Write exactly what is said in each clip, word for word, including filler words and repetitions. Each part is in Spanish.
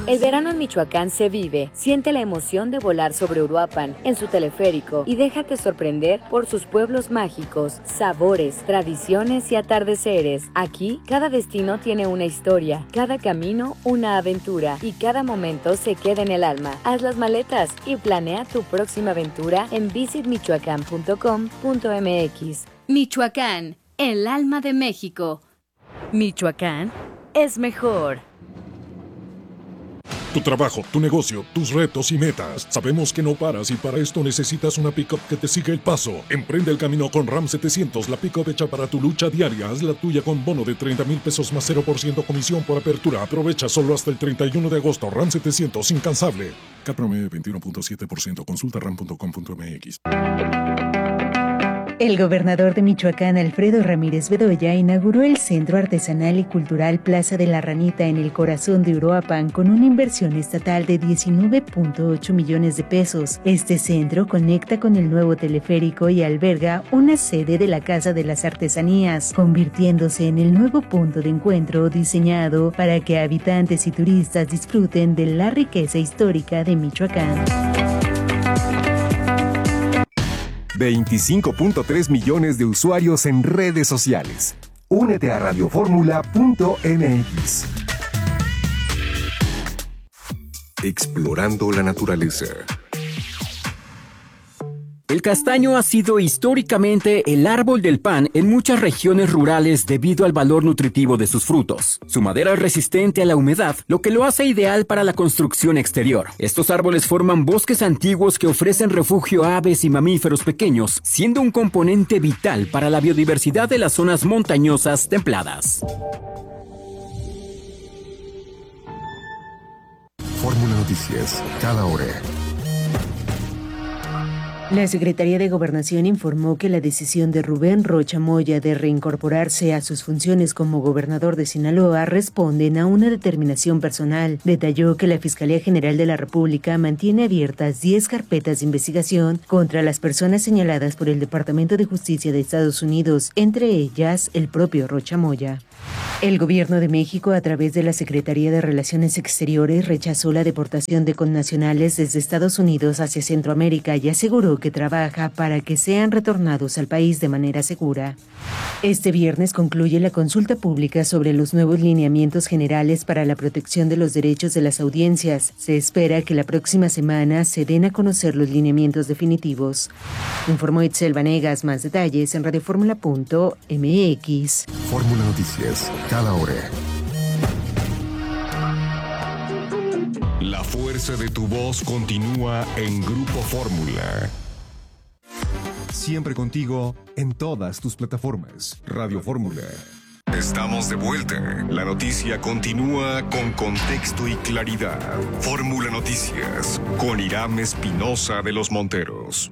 El verano en Michoacán se vive. Siente la emoción de volar sobre Uruapan en su teleférico y déjate sorprender por sus pueblos mágicos, sabores, tradiciones y atardeceres. Aquí, cada destino tiene una historia, cada camino una aventura y cada momento se queda en el alma. Haz las maletas y planea tu próxima aventura en visit michoacán punto com punto m x. Michoacán, el alma de México. Michoacán es mejor. Tu trabajo, tu negocio, tus retos y metas. Sabemos que no paras y para esto necesitas una pick-up que te siga el paso. Emprende el camino con RAM setecientos, la pick-up hecha para tu lucha diaria. Haz la tuya con bono de treinta mil pesos más cero por ciento comisión por apertura. Aprovecha solo hasta el treinta y uno de agosto. RAM setecientos, incansable. Cat promedio veintiuno punto siete por ciento. Consulta ram punto com punto m x. El gobernador de Michoacán, Alfredo Ramírez Bedoya, inauguró el Centro Artesanal y Cultural Plaza de la Ranita en el corazón de Uruapan con una inversión estatal de diecinueve punto ocho millones de pesos. Este centro conecta con el nuevo teleférico y alberga una sede de la Casa de las Artesanías, convirtiéndose en el nuevo punto de encuentro diseñado para que habitantes y turistas disfruten de la riqueza histórica de Michoacán. veinticinco punto tres millones de usuarios en redes sociales. Únete a radioformula punto m x. Explorando la naturaleza. El castaño ha sido históricamente el árbol del pan en muchas regiones rurales debido al valor nutritivo de sus frutos. Su madera es resistente a la humedad, lo que lo hace ideal para la construcción exterior. Estos árboles forman bosques antiguos que ofrecen refugio a aves y mamíferos pequeños, siendo un componente vital para la biodiversidad de las zonas montañosas templadas. Fórmula Noticias, cada hora. La Secretaría de Gobernación informó que la decisión de Rubén Rocha Moya de reincorporarse a sus funciones como gobernador de Sinaloa responden a una determinación personal. Detalló que la Fiscalía General de la República mantiene abiertas diez carpetas de investigación contra las personas señaladas por el Departamento de Justicia de Estados Unidos, entre ellas el propio Rocha Moya. El Gobierno de México, a través de la Secretaría de Relaciones Exteriores, rechazó la deportación de connacionales desde Estados Unidos hacia Centroamérica y aseguró que trabaja para que sean retornados al país de manera segura. Este viernes concluye la consulta pública sobre los nuevos lineamientos generales para la protección de los derechos de las audiencias. Se espera que la próxima semana se den a conocer los lineamientos definitivos. Informó Itzel Vanegas. Más detalles en radioformula punto m x. Fórmula Noticias, cada hora. La fuerza de tu voz continúa en Grupo Fórmula. Siempre contigo en todas tus plataformas. Radio Fórmula. Estamos de vuelta. La noticia continúa con contexto y claridad. Fórmula Noticias con Irán Espinosa de los Monteros.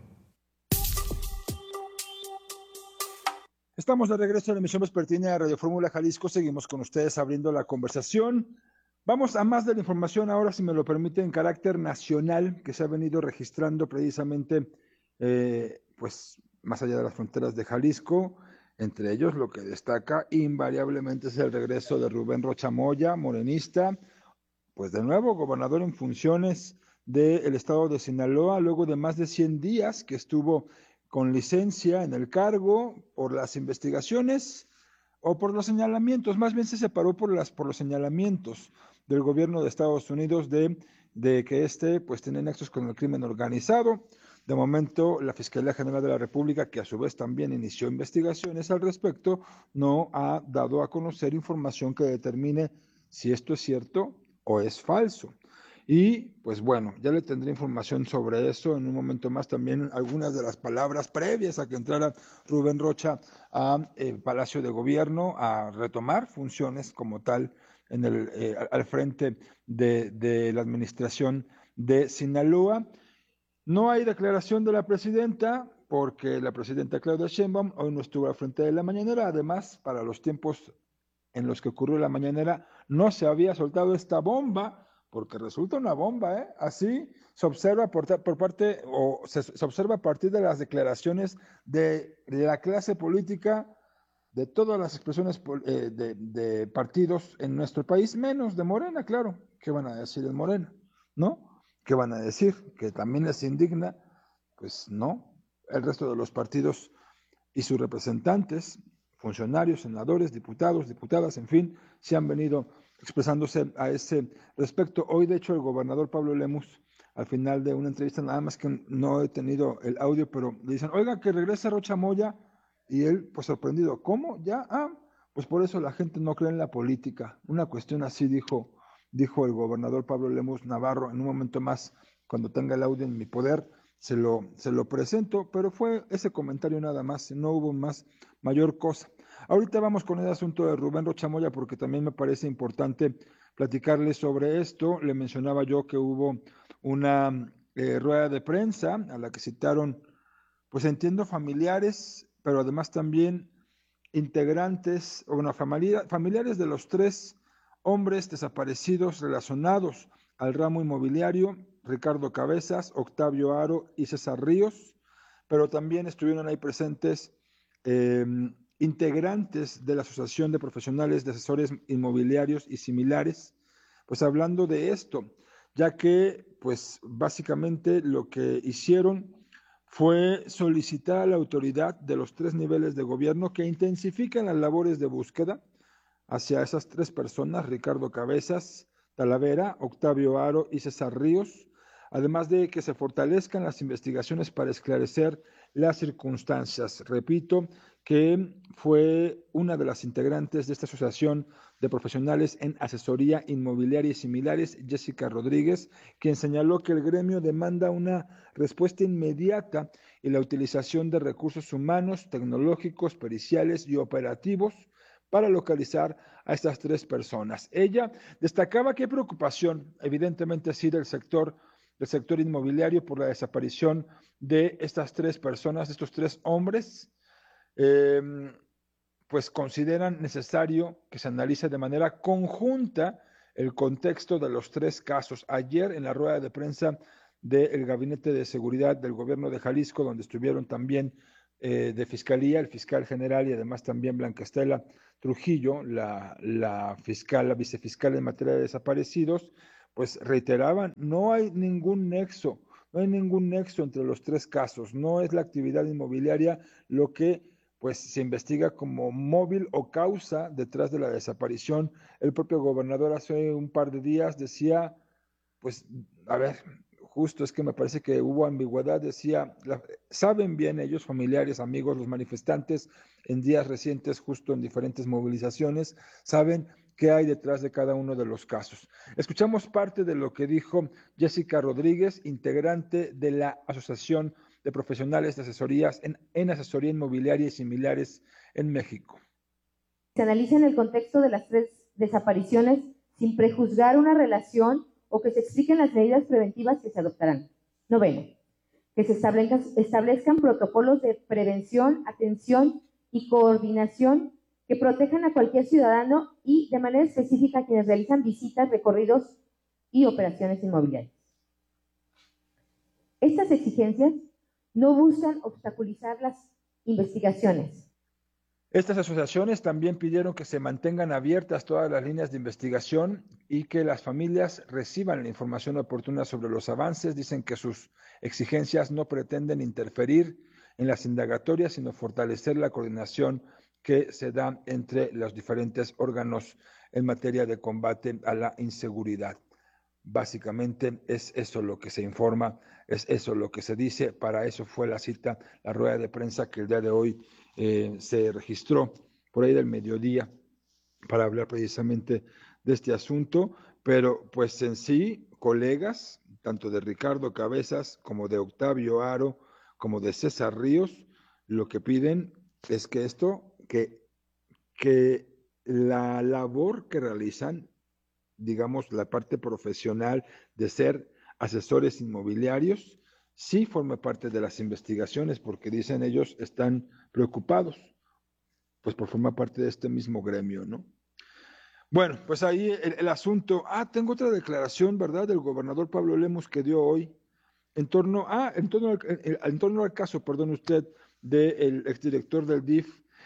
Estamos de regreso en la emisión vespertina de Radio Fórmula Jalisco. Seguimos con ustedes abriendo la conversación. Vamos a más de la información ahora, si me lo permite, en carácter nacional, que se ha venido registrando precisamente, eh, pues, más allá de las fronteras de Jalisco. Entre ellos, lo que destaca invariablemente es el regreso de Rubén Rocha Moya, morenista, pues de nuevo gobernador en funciones del estado de Sinaloa, luego de más de cien días que estuvo con licencia en el cargo por las investigaciones o por los señalamientos. Más bien se separó por, las, por los señalamientos del gobierno de Estados Unidos de, de que este pues tiene nexos con el crimen organizado. De momento, la Fiscalía General de la República, que a su vez también inició investigaciones al respecto, no ha dado a conocer información que determine si esto es cierto o es falso. Y pues bueno, ya le tendré información sobre eso en un momento más, también algunas de las palabras previas a que entrara Rubén Rocha a eh, Palacio de Gobierno a retomar funciones como tal en el, eh, al frente de, de la administración de Sinaloa. No hay declaración de la presidenta porque la presidenta Claudia Sheinbaum hoy no estuvo al frente de la mañanera. Además, para los tiempos en los que ocurrió la mañanera no se había soltado esta bomba, porque resulta una bomba, ¿eh? Así se observa por, por parte, o se, se observa a partir de las declaraciones de la clase política de todas las expresiones eh, de, de partidos en nuestro país, menos de Morena, claro. ¿Qué van a decir en Morena? ¿No? ¿Qué van a decir? ¿Que también les indigna? Pues no. El resto de los partidos y sus representantes, funcionarios, senadores, diputados, diputadas, en fin, se han venido expresándose a ese respecto. Hoy, de hecho, el gobernador Pablo Lemus, al final de una entrevista, nada más que no he tenido el audio, pero le dicen, oiga, que regrese Rocha Moya, y él, pues sorprendido, ¿cómo? ¿Ya? Ah, pues por eso la gente no cree en la política. Una cuestión así dijo, dijo el gobernador Pablo Lemus Navarro. En un momento más, cuando tenga el audio en mi poder, se lo, se lo presento, pero fue ese comentario nada más, no hubo más, mayor cosa. Ahorita vamos con el asunto de Rubén Rocha Moya, porque también me parece importante platicarle sobre esto. Le mencionaba yo que hubo una eh, rueda de prensa a la que citaron, pues entiendo, familiares, pero además también integrantes, o bueno, familia, familiares de los tres hombres desaparecidos relacionados al ramo inmobiliario, Ricardo Cabezas, Octavio Haro y César Ríos, pero también estuvieron ahí presentes eh, integrantes de la Asociación de Profesionales de Asesores Inmobiliarios y similares, pues hablando de esto, ya que pues básicamente lo que hicieron fue solicitar a la autoridad de los tres niveles de gobierno que intensifiquen las labores de búsqueda hacia esas tres personas, Ricardo Cabezas, Talavera, Octavio Haro y César Ríos, además de que se fortalezcan las investigaciones para esclarecer las circunstancias. Repito que fue una de las integrantes de esta asociación de profesionales en asesoría inmobiliaria y similares, Jessica Rodríguez, quien señaló que el gremio demanda una respuesta inmediata y la utilización de recursos humanos, tecnológicos, periciales y operativos para localizar a estas tres personas. Ella destacaba que hay preocupación, evidentemente sí, del sector, del sector inmobiliario por la desaparición de estas tres personas, de estos tres hombres. Eh, pues consideran necesario que se analice de manera conjunta el contexto de los tres casos. Ayer en la rueda de prensa del Gabinete de Seguridad del Gobierno de Jalisco, donde estuvieron también eh, de Fiscalía, el fiscal general y además también Blanca Estela Trujillo, la, la fiscal, la vicefiscal en materia de desaparecidos, pues reiteraban, no hay ningún nexo, no hay ningún nexo entre los tres casos, no es la actividad inmobiliaria lo que pues se investiga como móvil o causa detrás de la desaparición. El propio gobernador hace un par de días decía, pues, a ver, justo es que me parece que hubo ambigüedad, decía, la, saben bien ellos, familiares, amigos, los manifestantes, en días recientes, justo en diferentes movilizaciones, saben qué hay detrás de cada uno de los casos. Escuchamos parte de lo que dijo Jessica Rodríguez, integrante de la Asociación de Profesionales de Asesorías en, en Asesoría Inmobiliaria y Similares en México. Se analiza en el contexto de las tres desapariciones sin prejuzgar una relación o que se expliquen las medidas preventivas que se adoptarán. Noveno, que se establezcan, establezcan protocolos de prevención, atención y coordinación que protejan a cualquier ciudadano y de manera específica a quienes realizan visitas, recorridos y operaciones inmobiliarias. Estas exigencias no buscan obstaculizar las investigaciones. Estas asociaciones también pidieron que se mantengan abiertas todas las líneas de investigación y que las familias reciban la información oportuna sobre los avances. Dicen que sus exigencias no pretenden interferir en las indagatorias, sino fortalecer la coordinación que se da entre los diferentes órganos en materia de combate a la inseguridad. Básicamente es eso lo que se informa, es eso lo que se dice. Para eso fue la cita, la rueda de prensa que el día de hoy eh, se registró por ahí del mediodía para hablar precisamente de este asunto. Pero pues en sí, colegas, tanto de Ricardo Cabezas como de Octavio Haro, como de César Ríos, lo que piden es que esto, que, que la labor que realizan, digamos, la parte profesional de ser asesores inmobiliarios, sí forma parte de las investigaciones, porque dicen ellos están preocupados, pues por formar parte de este mismo gremio, ¿no? Bueno, pues ahí el, el asunto. Ah, tengo otra declaración, ¿verdad?, del gobernador Pablo Lemus que dio hoy en torno, ah, en torno al, en, en torno al caso, perdón usted, del exdirector del D I F,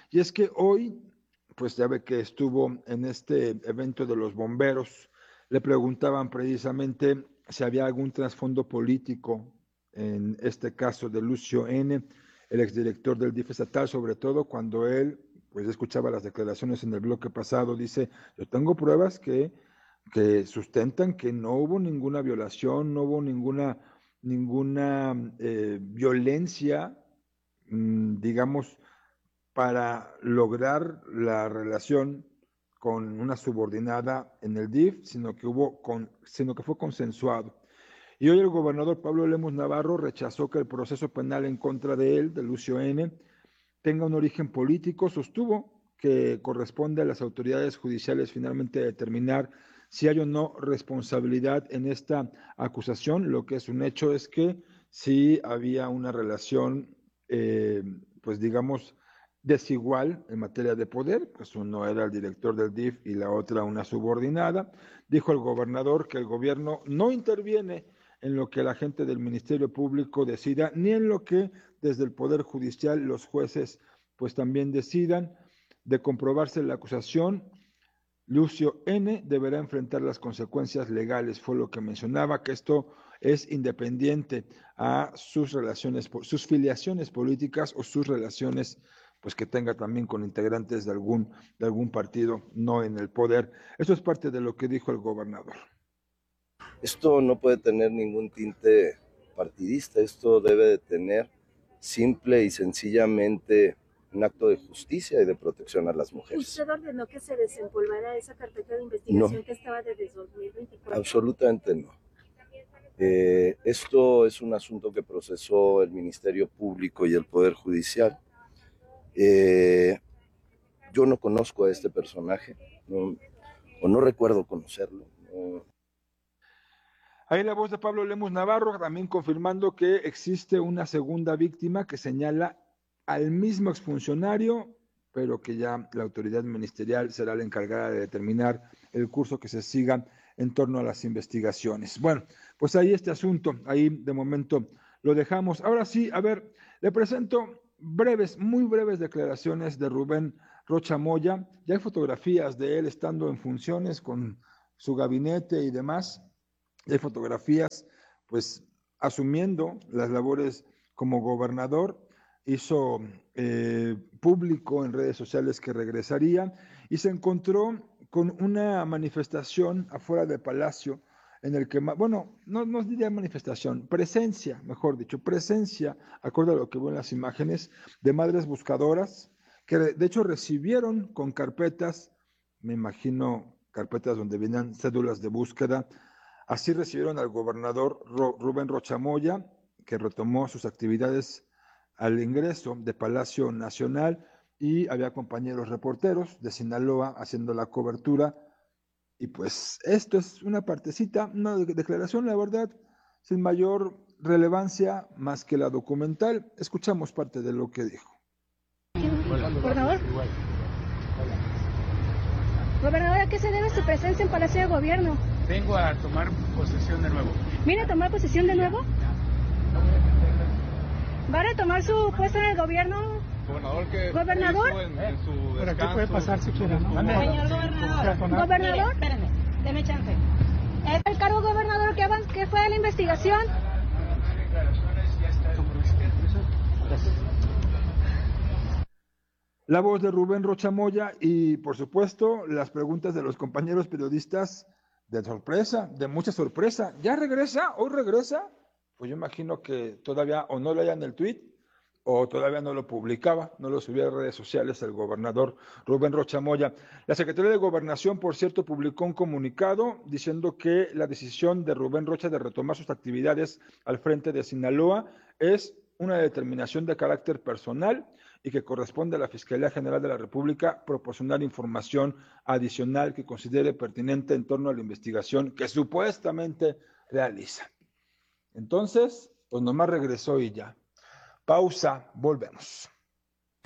Y es que hoy, pues ya ve que estuvo en este evento de los bomberos, le preguntaban precisamente si había algún trasfondo político en este caso de Lucio N., el exdirector del D I F estatal, sobre todo cuando él, pues escuchaba las declaraciones en el bloque pasado, dice, yo tengo pruebas que, que sustentan que no hubo ninguna violación, no hubo ninguna, ninguna eh, violencia, mmm, digamos, para lograr la relación con una subordinada en el D I F, sino que hubo con, sino que fue consensuado. Y hoy el gobernador Pablo Lemus Navarro rechazó que el proceso penal en contra de él, de Lucio N., tenga un origen político, sostuvo que corresponde a las autoridades judiciales finalmente determinar si hay o no responsabilidad en esta acusación. Lo que es un hecho es que sí había una relación, eh, pues digamos, desigual en materia de poder, pues uno era el director del D I F y la otra una subordinada. Dijo el gobernador que el gobierno no interviene en lo que la gente del Ministerio Público decida, ni en lo que desde el Poder Judicial los jueces pues también decidan. De comprobarse la acusación, Lucio N. deberá enfrentar las consecuencias legales, fue lo que mencionaba, que esto es independiente a sus relaciones, sus filiaciones políticas o sus relaciones pues que tenga también con integrantes de algún, de algún partido no en el poder. Esto es parte de lo que dijo el gobernador. Esto no puede tener ningún tinte partidista, esto debe de tener simple y sencillamente un acto de justicia y de protección a las mujeres. ¿Usted ordenó que se desempolvara esa carpeta de investigación no, que estaba desde dos mil veinticuatro? Absolutamente no. Eh, esto es un asunto que procesó el Ministerio Público y el Poder Judicial. Eh, yo no conozco a este personaje, no, o no recuerdo conocerlo. No. Ahí la voz de Pablo Lemus Navarro, también confirmando que existe una segunda víctima que señala al mismo exfuncionario, pero que ya la autoridad ministerial será la encargada de determinar el curso que se siga en torno a las investigaciones. Bueno, pues ahí este asunto, ahí de momento lo dejamos. Ahora sí, a ver, le presento breves, muy breves declaraciones de Rubén Rocha Moya. Ya hay fotografías de él estando en funciones con su gabinete y demás. Hay fotografías, pues, asumiendo las labores como gobernador. Hizo eh, público en redes sociales que regresaría y se encontró con una manifestación afuera del Palacio en el que, bueno, no, no diría manifestación, presencia, mejor dicho, presencia, acorde a lo que veo en las imágenes, de madres buscadoras, que de hecho recibieron con carpetas, me imagino carpetas donde venían cédulas de búsqueda. Así recibieron al gobernador Rubén Rocha Moya, que retomó sus actividades al ingreso de Palacio Nacional, y había compañeros reporteros de Sinaloa haciendo la cobertura. Y pues esto es una partecita, una declaración, la verdad, sin mayor relevancia más que la documental. Escuchamos parte de lo que dijo. Gobernador. Gobernador, ¿a qué se debe su presencia en Palacio de Gobierno? Vengo a tomar posesión de nuevo. ¿Viene a tomar posesión de nuevo? ¿Va a retomar su puesto en el gobierno? Gobernador, que ¿Gobernador? En, en su Por aquí puede pasar si quiere, ¿no? Señor gobernador. ¿Gobernador? Espérenme, deme chance. ¿Es el cargo gobernador que, que fue a la investigación? La voz de Rubén Rocha Moya y, por supuesto, las preguntas de los compañeros periodistas de sorpresa, de mucha sorpresa. ¿Ya regresa? ¿Hoy regresa? Pues yo imagino que todavía o no leían el tuit o todavía no lo publicaba, no lo subía a redes sociales el gobernador Rubén Rocha Moya. La Secretaría de Gobernación, por cierto, publicó un comunicado diciendo que la decisión de Rubén Rocha de retomar sus actividades al frente de Sinaloa es una determinación de carácter personal y que corresponde a la Fiscalía General de la República proporcionar información adicional que considere pertinente en torno a la investigación que supuestamente realiza. Entonces, pues nomás regresó y ya. Pausa, volvemos.